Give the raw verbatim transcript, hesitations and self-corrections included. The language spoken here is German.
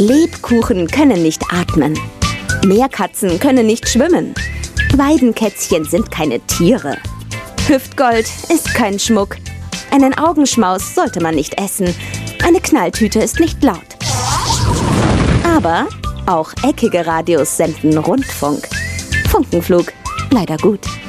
Lebkuchen können nicht atmen. Meerkatzen können nicht schwimmen. Weidenkätzchen sind keine Tiere. Hüftgold ist kein Schmuck. Einen Augenschmaus sollte man nicht essen. Eine Knalltüte ist nicht laut. Aber auch eckige Radios senden Rundfunk. Funkenflug, leider gut.